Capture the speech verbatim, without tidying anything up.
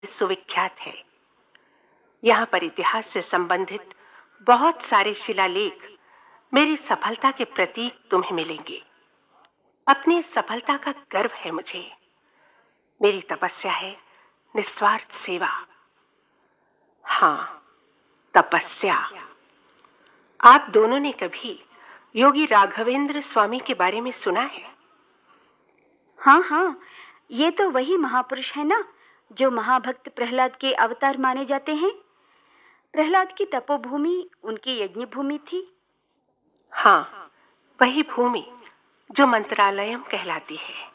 सुविख्यात है। यहाँ पर इतिहास से संबंधित बहुत सारे शिलालेख मेरी सफलता के प्रतीक तुम्हें मिलेंगे। अपनी सफलता का गर्व है मुझे। मेरी तपस्या है निस्वार्थ सेवा। हाँ, तपस्या। आप दोनों ने कभी योगी राघवेंद्र स्वामी के बारे में सुना है? हाँ हाँ, ये तो वही महापुरुष है ना जो महाभक्त प्रहलाद के अवतार माने जाते हैं। प्रहलाद की तपोभूमि उनकी यज्ञ भूमि थी। हाँ, वही भूमि जो मंत्रालयम कहलाती है।